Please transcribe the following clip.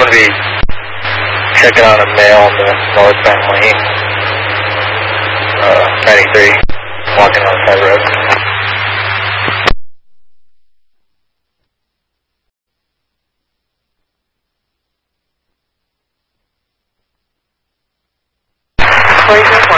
to be checking on a male in the northbound lane. 93, walking on the side road. Poison.